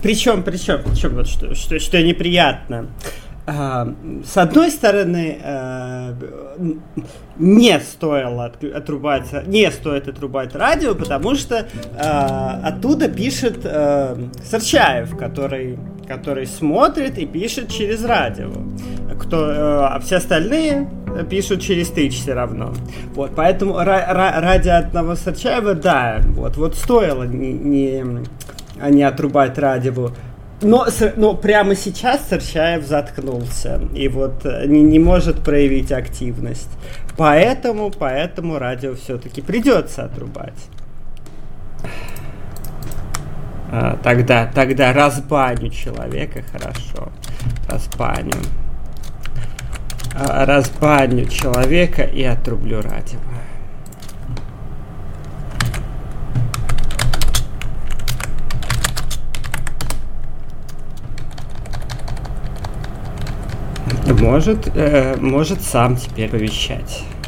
Причем вот что неприятно. С одной стороны, не стоит отрубать радио, потому что оттуда пишет Сарчаев, который смотрит и пишет через радио. А все остальные пишут через Twitch все равно. Вот, поэтому ради одного Сарчаева, да, вот стоило не отрубать радио. Но прямо сейчас Сарчаев заткнулся и вот не может проявить активность. Поэтому радио все-таки придется отрубать. Тогда разбаню человека, хорошо. Разбаню человека и отрублю радио. Может сам теперь повещать.